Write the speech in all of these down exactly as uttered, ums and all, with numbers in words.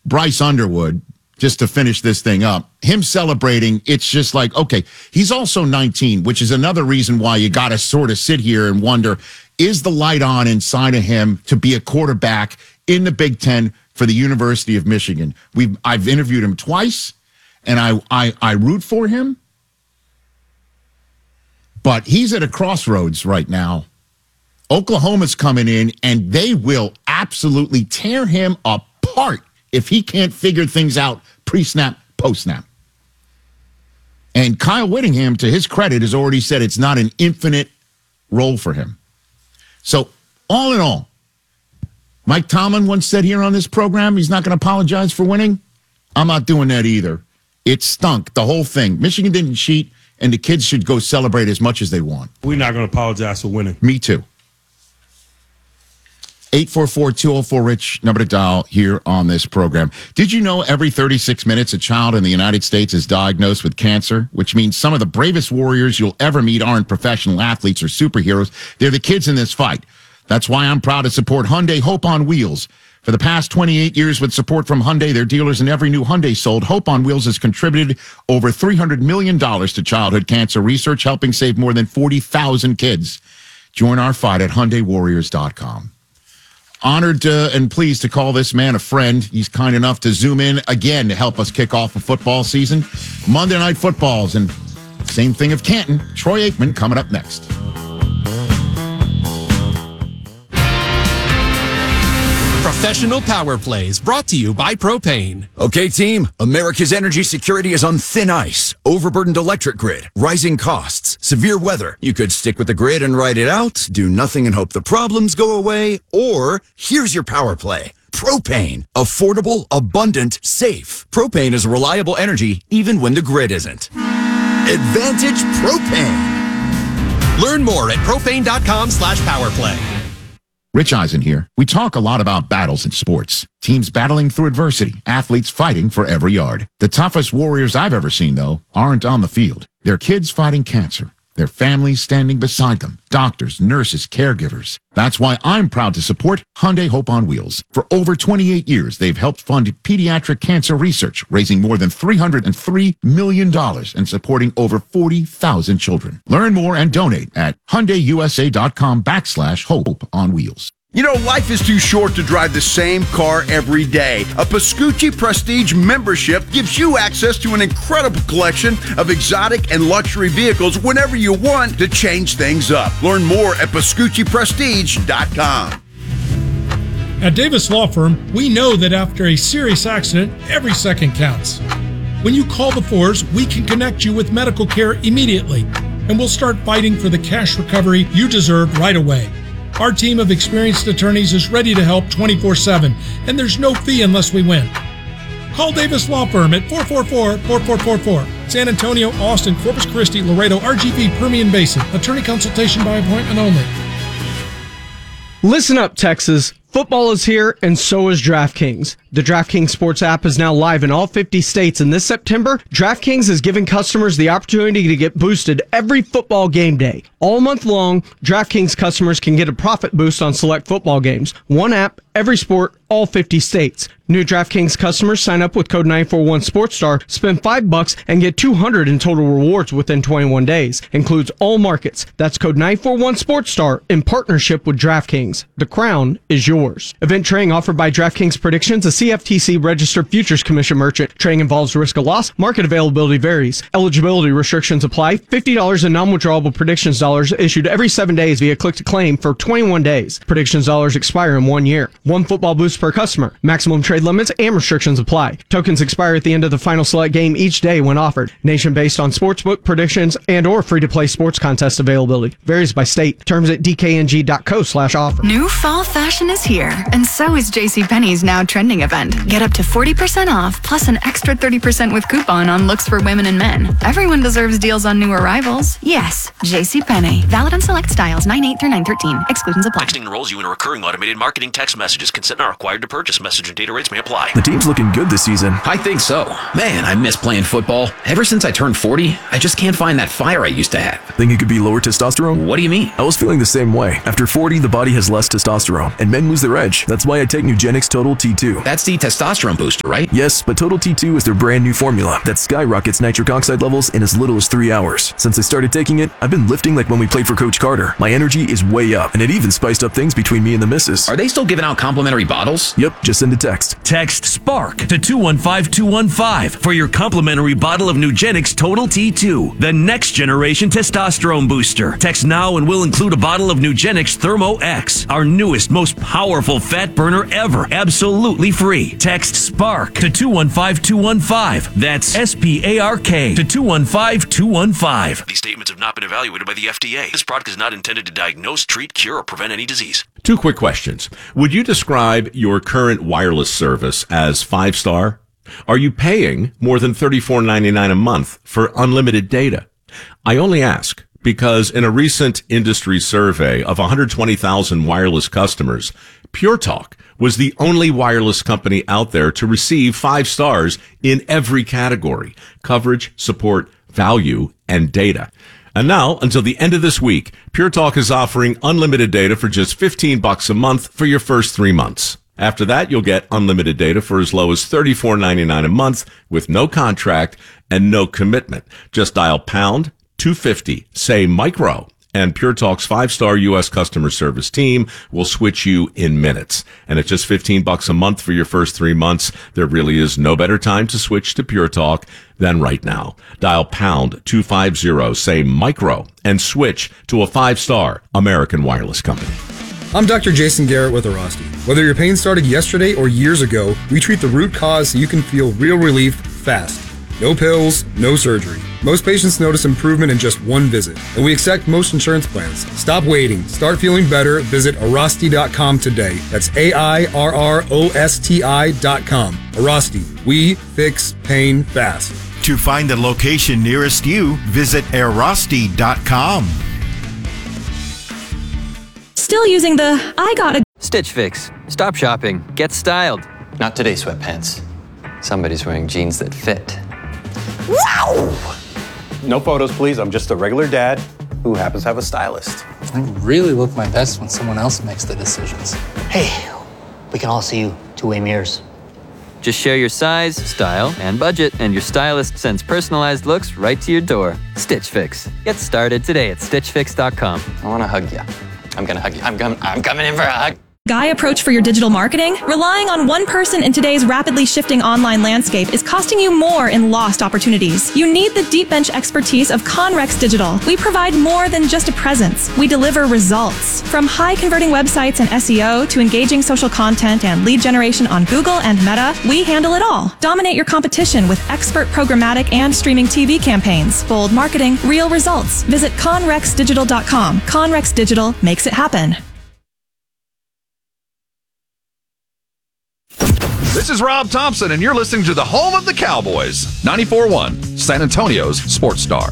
Bryce Underwood, just to finish this thing up, him celebrating, it's just like, okay, he's also nineteen, which is another reason why you got to sort of sit here and wonder, is the light on inside of him to be a quarterback in the Big Ten for the University of Michigan? We've I've interviewed him twice, and I, I, I root for him. But he's at a crossroads right now. Oklahoma's coming in, and they will absolutely tear him apart if he can't figure things out pre-snap, post-snap. And Kyle Whittingham, to his credit, has already said it's not an infinite role for him. So, all in all, Mike Tomlin once said here on this program he's not going to apologize for winning. I'm not doing that either. It stunk, the whole thing. Michigan didn't cheat, and the kids should go celebrate as much as they want. We're not going to apologize for winning. Me too. eight four four, two oh four, RICH, number to dial here on this program. Did you know every thirty-six minutes a child in the United States is diagnosed with cancer, which means some of the bravest warriors you'll ever meet aren't professional athletes or superheroes. They're the kids in this fight. That's why I'm proud to support Hyundai Hope on Wheels. For the past twenty-eight years, with support from Hyundai, their dealers, and every new Hyundai sold, Hope on Wheels has contributed over three hundred million dollars to childhood cancer research, helping save more than forty thousand kids. Join our fight at Hyundai Warriors dot com. Honored uh, and pleased to call this man a friend. He's kind enough to zoom in again to help us kick off a football season. Monday Night Footballs, and same thing of Canton. Troy Aikman coming up next. Professional Power Plays brought to you by Propane. Okay, team, America's energy security is on thin ice. Overburdened electric grid, rising costs, severe weather. You could stick with the grid and ride it out, do nothing and hope the problems go away, or here's your power play. Propane. Affordable, abundant, safe. Propane is reliable energy even when the grid isn't. Advantage Propane. Learn more at propane.com slash powerplay. Rich Eisen here. We talk a lot about battles in sports. Teams battling through adversity. Athletes fighting for every yard. The toughest warriors I've ever seen, though, aren't on the field. They're kids fighting cancer. Their families standing beside them. Doctors, nurses, caregivers. That's why I'm proud to support Hyundai Hope on Wheels. For over twenty-eight years, they've helped fund pediatric cancer research, raising more than three hundred three million dollars and supporting over forty thousand children. Learn more and donate at HyundaiUSA.com backslash Hope on Wheels. You know, life is too short to drive the same car every day. A Pascucci Prestige membership gives you access to an incredible collection of exotic and luxury vehicles whenever you want to change things up. Learn more at Pascucci Prestige dot com. At Davis Law Firm, we know that after a serious accident, every second counts. When you call the Fours, we can connect you with medical care immediately, and we'll start fighting for the cash recovery you deserve right away. Our team of experienced attorneys is ready to help twenty-four seven, and there's no fee unless we win. Call Davis Law Firm at four four four, four four four four. San Antonio, Austin, Corpus Christi, Laredo, R G V, Permian Basin. Attorney consultation by appointment only. Listen up, Texas. Football is here, and so is DraftKings. The DraftKings Sports app is now live in all fifty states, and this September, DraftKings is giving customers the opportunity to get boosted every football game day. All month long, DraftKings customers can get a profit boost on select football games. One app, every sport, all fifty states. New DraftKings customers sign up with code nine four one SportsStar, spend five bucks, and get two hundred in total rewards within twenty-one days. Includes all markets. That's code nine four one SportsStar in partnership with DraftKings. The crown is yours. Event trading offered by DraftKings Predictions, a C F T C registered futures commission merchant. Trading involves risk of loss. Market availability varies. Eligibility restrictions apply. fifty dollars in non-withdrawable predictions dollars issued every seven days via click to claim for twenty-one days. Predictions dollars expire in one year. One football boost per customer. Maximum trade limits and restrictions apply. Tokens expire at the end of the final select game each day when offered. Nation based on sportsbook predictions and or free-to-play sports contest availability. Varies by state. Terms at d k n g dot co slash offer. New fall fashion is here, and so is JCPenney's Now Trending event. Get up to forty percent off, plus an extra thirty percent with coupon on looks for women and men. Everyone deserves deals on new arrivals. Yes, JCPenney. Valid on select styles, nine eight through nine thirteen. Exclusions apply. Texting enrolls you in a recurring automated marketing text messages. Consent not required. required to purchase. Message and data rates may apply. The team's looking good this season. I think so. Man, I miss playing football. Ever since I turned forty, I just can't find that fire I used to have. Think it could be lower testosterone? What do you mean? I was feeling the same way. After forty, the body has less testosterone, and men lose their edge. That's why I take Nugenix Total T two. That's the testosterone booster, right? Yes, but Total T two is their brand new formula that skyrockets nitric oxide levels in as little as three hours. Since I started taking it, I've been lifting like when we played for Coach Carter. My energy is way up, and it even spiced up things between me and the missus. Are they still giving out complimentary bottles? Yep, just send a text. Text SPARK to two one five two one five for your complimentary bottle of Nugenix Total T two, the next generation testosterone booster. Text now and we'll include a bottle of Nugenix Thermo X, our newest, most powerful fat burner ever, absolutely free. Text SPARK to two one five two one five. That's S P A R K to two one five two one five. These statements have not been evaluated by the F D A. This product is not intended to diagnose, treat, cure, or prevent any disease. Two quick questions. Would you describe your current wireless service as five-star? Are you paying more than thirty-four ninety-nine a month for unlimited data? I only ask because in a recent industry survey of one hundred twenty thousand wireless customers, Pure Talk was the only wireless company out there to receive five stars in every category: coverage, support, value, and data. And now, until the end of this week, Pure Talk is offering unlimited data for just fifteen bucks a month for your first three months. After that, you'll get unlimited data for as low as thirty-four ninety-nine a month with no contract and no commitment. Just dial pound two fifty, say micro, and Pure Talk's five-star U S customer service team will switch you in minutes. And at just fifteen bucks a month for your first three months, there really is no better time to switch to Pure Talk than right now. Dial pound two fifty, say micro, and switch to a five-star American wireless company. I'm Doctor Jason Garrett with Arasti. Whether your pain started yesterday or years ago, we treat the root cause so you can feel real relief fast. No pills, no surgery. Most patients notice improvement in just one visit, and we accept most insurance plans. Stop waiting. Start feeling better. Visit Arasti dot com today. That's A I R R O S T I dot com. Arasti. We fix pain fast. To find the location nearest you, visit Arasti dot com. Still using the I gotta Stitch Fix. Stop shopping. Get styled. Not today, sweatpants. Somebody's wearing jeans that fit. Wow! No photos, please. I'm just a regular dad who happens to have a stylist. I really look my best when someone else makes the decisions. Hey, we can all see you two-way mirrors. Just share your size, style, and budget, and your stylist sends personalized looks right to your door. Stitch Fix. Get started today at stitch fix dot com. I want to hug you. I'm going to hug you. I'm, com- I'm coming in for a hug. Guy approach for your digital marketing? Relying on one person in today's rapidly shifting online landscape is costing you more in lost opportunities. You need the deep bench expertise of Conrex Digital. We provide more than just a presence. We deliver results. From high converting websites and S E O to engaging social content and lead generation on Google and Meta, we handle it all. Dominate your competition with expert programmatic and streaming T V campaigns. Bold marketing, real results. Visit conrex digital dot com. Conrex Digital makes it happen. This is Rob Thompson, and you're listening to the home of the Cowboys, ninety-four point one, San Antonio's Sports Star.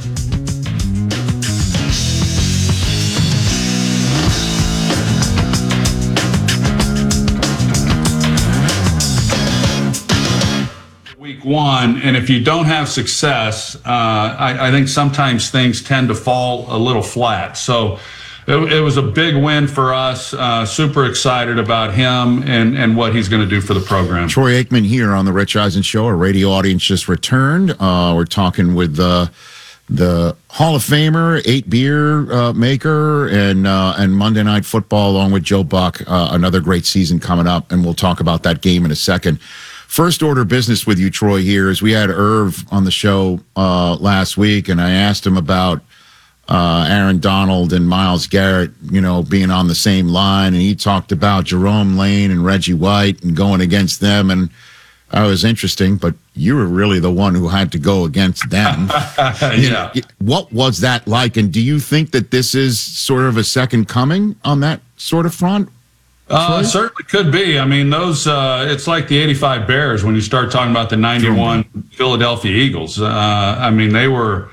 Week one, and if you don't have success, uh, I, I think sometimes things tend to fall a little flat. So It, it was a big win for us. Uh, super excited about him and, and what he's going to do for the program. Troy Aikman here on the Rich Eisen Show. Our radio audience just returned. Uh, we're talking with uh, the Hall of Famer, eight beer uh, maker, and uh, and Monday Night Football along with Joe Buck. Uh, another great season coming up, and we'll talk about that game in a second. First order business with you, Troy, here is we had Irv on the show uh, last week, and I asked him about Uh, Aaron Donald and Myles Garrett, you know, being on the same line. And he talked about Jerome Lane and Reggie White and going against them. And that was interesting, but you were really the one who had to go against them. Yeah. You know, what was that like? And do you think that this is sort of a second coming on that sort of front? Uh, certainly could be. I mean, those, uh, it's like the eighty-five Bears when you start talking about the ninety-one Philadelphia Eagles. Uh, I mean, they were,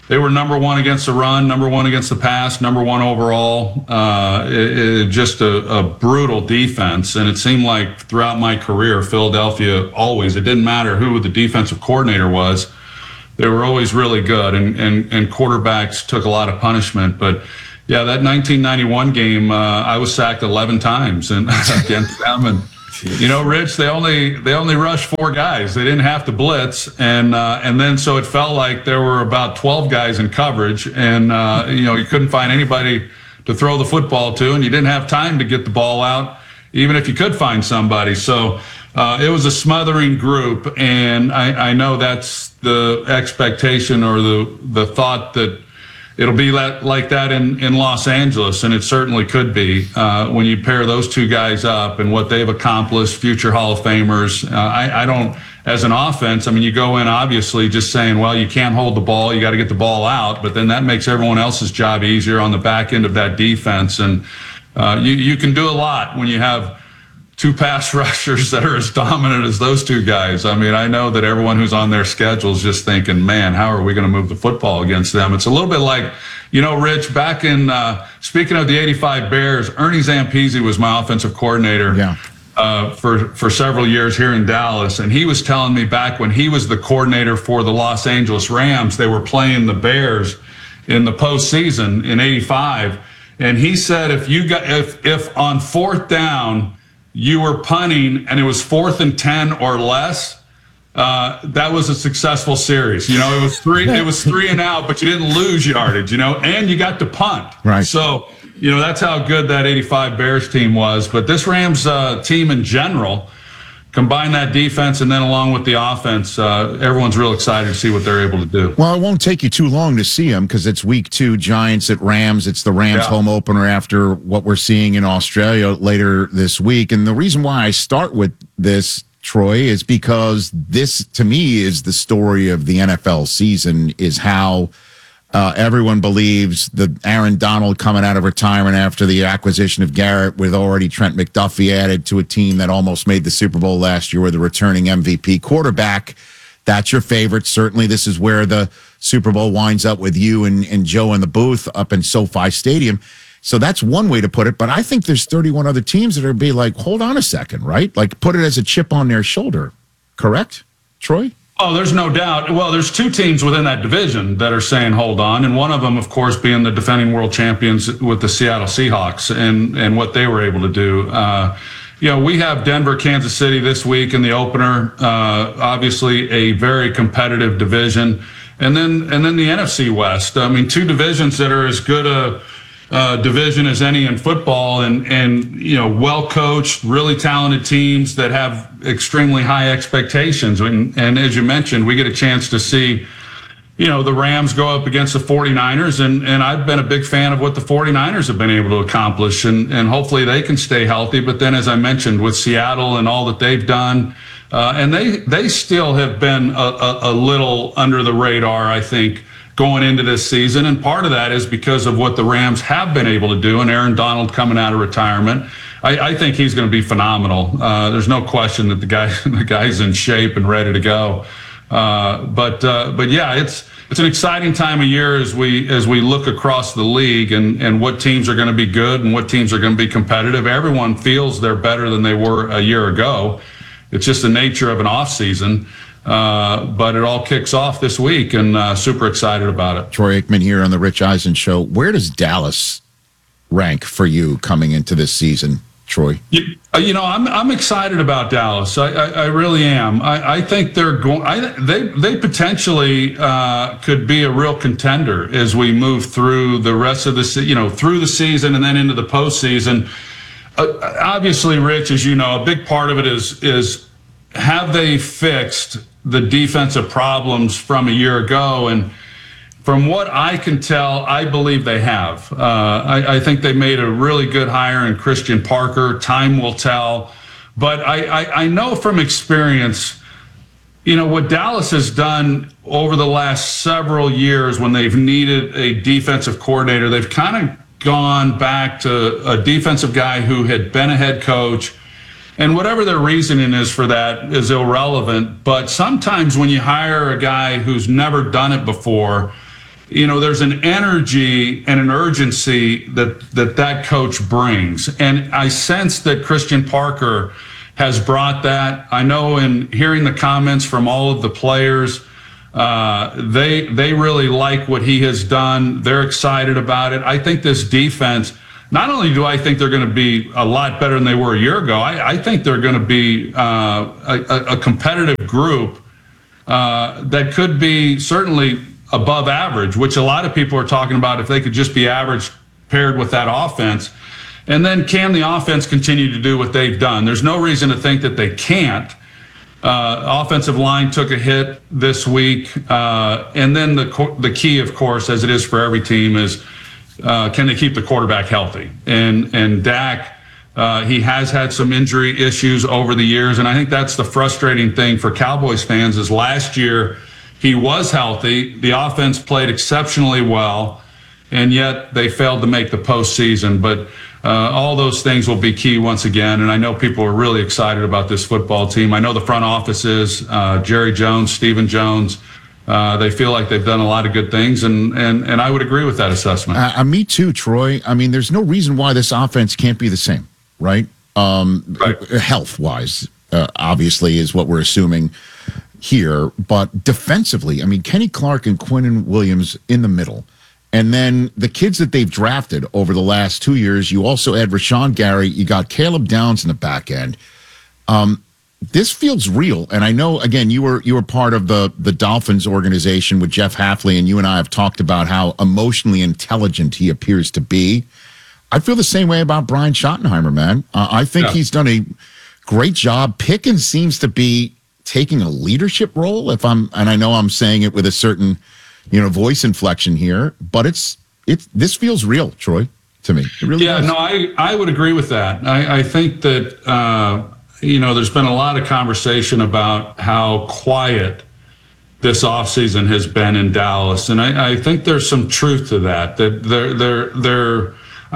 they were number one against the run, number one against the pass, number one overall. Uh, it, it, just a, a brutal defense. And it seemed like throughout my career, Philadelphia always, it didn't matter who the defensive coordinator was, they were always really good. And, and, and quarterbacks took a lot of punishment. But yeah, that nineteen ninety-one game, uh, I was sacked eleven times and against them. And, you know, Rich, they only they only rushed four guys. They didn't have to blitz, and uh, and then so it felt like there were about twelve guys in coverage, and uh, you know, you couldn't find anybody to throw the football to, and you didn't have time to get the ball out, even if you could find somebody. So uh, it was a smothering group, and I, I know that's the expectation or the the thought that it'll be that, like that in, in Los Angeles, and it certainly could be uh, when you pair those two guys up and what they've accomplished, future Hall of Famers. Uh, I, I don't, as an offense, I mean, you go in obviously just saying, well, you can't hold the ball, you got to get the ball out, but then that makes everyone else's job easier on the back end of that defense. And uh, you, you can do a lot when you have two pass rushers that are as dominant as those two guys. I mean, I know that everyone who's on their schedule is just thinking, man, how are we going to move the football against them? It's a little bit like, you know, Rich, back in, uh, speaking of the eighty-five Bears, Ernie Zampese was my offensive coordinator yeah. uh, for, for several years here in Dallas. And he was telling me back when he was the coordinator for the Los Angeles Rams, they were playing the Bears in the postseason in eighty-five. And he said, if you got, if, if on fourth down, you were punting and it was fourth and ten or less, uh, that was a successful series. You know, it was three, it was three and out, but you didn't lose yardage, you know, and you got to punt. Right. So, you know, that's how good that eighty-five Bears team was. But this Rams uh, team in general, combine that defense and then along with the offense, uh, everyone's real excited to see what they're able to do. Well, it won't take you too long to see them because it's week two, Giants at Rams. It's the Rams Yeah. home opener after what we're seeing in Australia later this week. And the reason why I start with this, Troy, is because this, to me, is the story of the N F L season, is how uh, everyone believes the Aaron Donald coming out of retirement after the acquisition of Garrett, with already Trent McDuffie added to a team that almost made the Super Bowl last year with a returning M V P quarterback. That's your favorite. Certainly, this is where the Super Bowl winds up with you and, and Joe in the booth up in SoFi Stadium. So that's one way to put it. But I think there's thirty-one other teams that are be like, hold on a second, right? Like put it as a chip on their shoulder. Correct, Troy? Oh, there's no doubt. Well, there's two teams within that division that are saying hold on, and one of them, of course, being the defending world champions with the Seattle Seahawks and, and what they were able to do. Uh, you know, we have Denver, Kansas City this week in the opener. Uh, obviously, a very competitive division, and then and then the N F C West. I mean, two divisions that are as good a Uh, division as any in football, and and you know, well coached, really talented teams that have extremely high expectations. And, and as you mentioned, we get a chance to see, you know, the Rams go up against the forty-niners, and and I've been a big fan of what the forty-niners have been able to accomplish, and and hopefully they can stay healthy. But then, as I mentioned, with Seattle and all that they've done, uh, and they they still have been a, a, a little under the radar, I think, going into this season. And part of that is because of what the Rams have been able to do, and Aaron Donald coming out of retirement. I, I think he's going to be phenomenal. Uh, there's no question that the guy, the guy's in shape and ready to go. Uh, but uh, but yeah, it's it's an exciting time of year as we as we look across the league and and what teams are going to be good and what teams are going to be competitive. Everyone feels they're better than they were a year ago. It's just the nature of an off season. Uh, but it all kicks off this week, and uh, super excited about it. Troy Aikman here on the Rich Eisen Show. Where does Dallas rank for you coming into this season, Troy? You, you know, I'm I'm excited about Dallas. I, I, I really am. I, I think they're going. I, they they potentially uh, could be a real contender as we move through the rest of the se- you know through the season and then into the postseason. Uh, obviously, Rich, as you know, a big part of it is is have they fixed the defensive problems from a year ago? And from what I can tell, I believe they have. Uh, I, I think they made a really good hire in Christian Parker. Time will tell. But I, I, I know from experience, you know, what Dallas has done over the last several years when they've needed a defensive coordinator, they've kind of gone back to a defensive guy who had been a head coach. And whatever their reasoning is for that is irrelevant. But sometimes when you hire a guy who's never done it before, you know, there's an energy and an urgency that that that coach brings. And I sense that Christian Parker has brought that. I know in hearing the comments from all of the players, uh, they they really like what he has done. They're excited about it. I think this defense, not only do I think they're going to be a lot better than they were a year ago, I, I think they're going to be uh, a, a competitive group uh, that could be certainly above average, which a lot of people are talking about if they could just be average paired with that offense. And then can the offense continue to do what they've done? There's no reason to think that they can't. Uh, offensive line took a hit this week. Uh, and then the the key, of course, as it is for every team, is uh, can they keep the quarterback healthy? And, and Dak, uh, he has had some injury issues over the years. And I think that's the frustrating thing for Cowboys fans is last year he was healthy. The offense played exceptionally well, and yet they failed to make the postseason. But Uh, all those things will be key once again, and I know people are really excited about this football team. I know the front office is, uh, Jerry Jones, Stephen Jones. Uh, they feel like they've done a lot of good things, and and, and I would agree with that assessment. Uh, me too, Troy. I mean, there's no reason why this offense can't be the same, right? Um, right. Health-wise, uh, obviously, is what we're assuming here. But defensively, I mean, Kenny Clark and Quinnen Williams in the middle. And then the kids that they've drafted over the last two years, you also add Rashawn Gary, you got Caleb Downs in the back end. Um, this feels real. And I know, again, you were you were part of the, the Dolphins organization with Jeff Hafley, and you and I have talked about how emotionally intelligent he appears to be. I feel the same way about Brian Schottenheimer, man. Uh, I think yeah. he's done a great job. Pickens seems to be taking a leadership role, if I'm, and I know I'm saying it with a certain, you know, voice inflection here, but it's it's this feels real, Troy, to me. It really yeah, does. no, I, I would agree with that. I, I think that uh, you know, there's been a lot of conversation about how quiet this offseason has been in Dallas, and I, I think there's some truth to that. That they're they're they're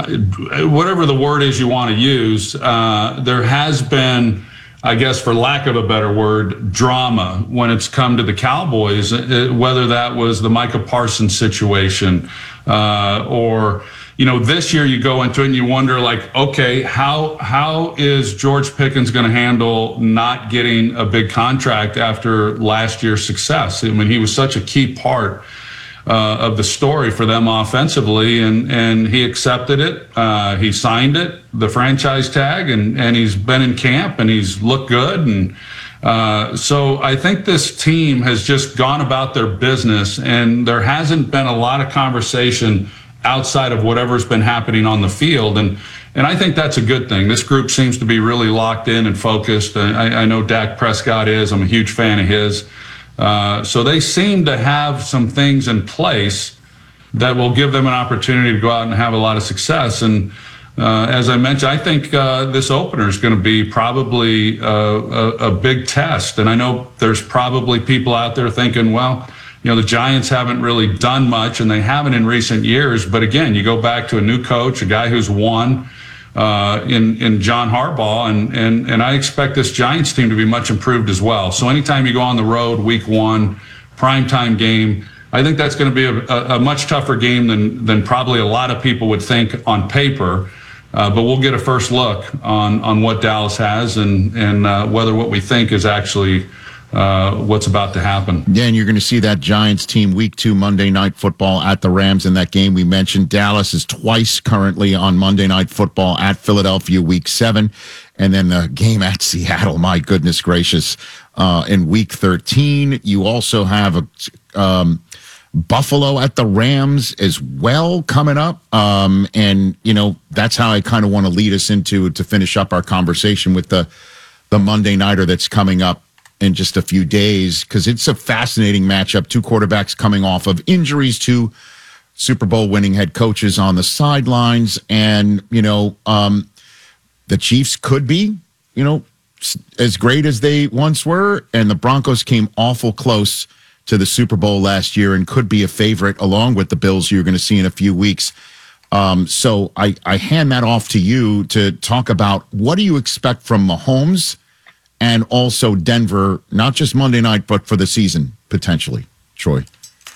uh, whatever the word is you want to use. Uh, there has been, I guess, for lack of a better word, drama when it's come to the Cowboys, whether that was the Micah Parsons situation uh, or, you know, this year you go into it and you wonder, like, okay, how how is George Pickens going to handle not getting a big contract after last year's success? I mean, he was such a key part Uh, of the story for them offensively, and and he accepted it. Uh, he signed it, the franchise tag, and and he's been in camp and he's looked good. And uh, so I think this team has just gone about their business, and there hasn't been a lot of conversation outside of whatever's been happening on the field. And and I think that's a good thing. This group seems to be really locked in and focused. I, I know Dak Prescott is. I'm a huge fan of his. Uh, so they seem to have some things in place that will give them an opportunity to go out and have a lot of success. And uh, as I mentioned, I think uh, this opener is going to be probably uh, a, a big test. And I know there's probably people out there thinking, well, you know, the Giants haven't really done much, and they haven't in recent years. But again, you go back to a new coach, a guy who's won. Uh, in in John Harbaugh, and and and I expect this Giants team to be much improved as well. So anytime you go on the road, week one, primetime game, I think that's going to be a, a much tougher game than than probably a lot of people would think on paper. Uh, but we'll get a first look on on what Dallas has, and and uh, whether what we think is actually uh, what's about to happen. Yeah, and you're going to see that Giants team week two Monday Night Football at the Rams in that game we mentioned. Dallas is twice currently on Monday Night Football at Philadelphia week seven, and then the game at Seattle, my goodness gracious, uh, in week thirteen. You also have a um, Buffalo at the Rams as well coming up, um, and, you know, that's how I kind of want to lead us into to finish up our conversation with the, the Monday Nighter that's coming up in just a few days, because it's a fascinating matchup. Two quarterbacks coming off of injuries, two Super Bowl winning head coaches on the sidelines. And, you know, um, the Chiefs could be, you know, as great as they once were. And the Broncos came awful close to the Super Bowl last year and could be a favorite along with the Bills you're going to see in a few weeks. Um, so I, I hand that off to you to talk about what do you expect from Mahomes and also Denver, not just Monday night, but for the season, potentially. Troy.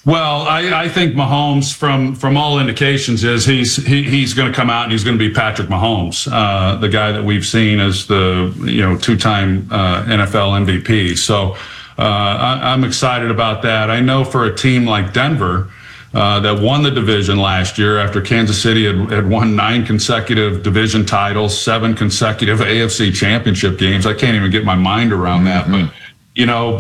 Well, I, I think Mahomes, from from all indications, is he's he, he's going to come out and he's going to be Patrick Mahomes, uh, the guy that we've seen as the you know two-time uh, N F L M V P. So uh, I, I'm excited about that. I know for a team like Denver uh, that won the division last year after Kansas City had, had won nine consecutive division titles, seven consecutive A F C championship games. I can't even get my mind around that, but you know.